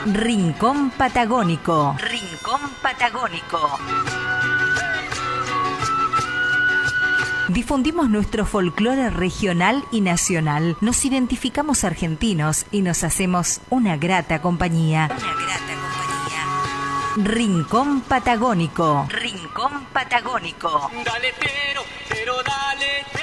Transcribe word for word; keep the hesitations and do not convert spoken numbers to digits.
Rincón Patagónico. Rincón Patagónico. Difundimos nuestro folclore regional y nacional. Nos identificamos argentinos y nos hacemos una grata compañía. Una grata compañía. Rincón Patagónico. Rincón Patagónico. Dale, pero, pero dale.